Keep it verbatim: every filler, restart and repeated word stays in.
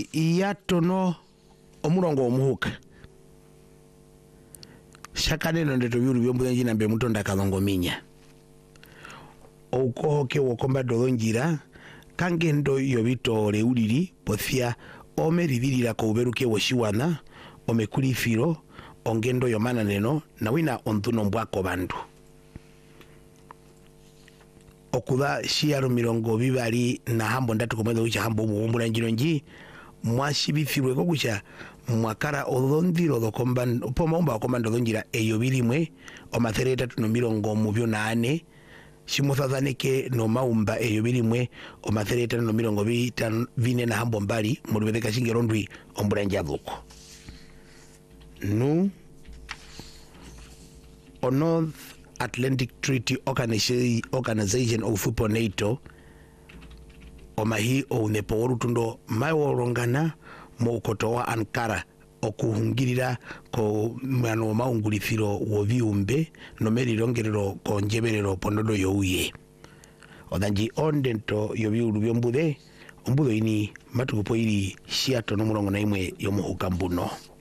tariki yatono omurongo omuhuka shakaneno ndeto byuru byombuye njina mbe mutonda kalongo minya oukohoke wokomba dolonjira kangendo yobitole ulili pothia omeridhirira ko uberuke woshiwana omekulifiro ongendo yomana neno na wina ontuno mbwako bandu okuda shiaro mirongo bibali na hambo ndatu komendo ucha hambo muombula njiro nji mwashibithirwe ko kucha mwakara odondiro dokomba pomomba okomando donjira eyo bilimwe omathere tatu no mirongo mubyo nane shimuthazanike no maumba eyo bilimwe omathere tatu no mirongo bitano vine na hambo mbali mulubeka shingero ndwi ombula njabuko nu o North Atlantic Treaty Organization of Football NATO omahi o nepoworu tundo maworongana mo kotowa Ankara okuhungirira ko mano maungulithiro wo biumbe no merirongerero ko njeberero pondodo youye odanji ondento yo biuru byombude ombudo ini matukupo iri shiato no murongo na imwe yo muhukambuno.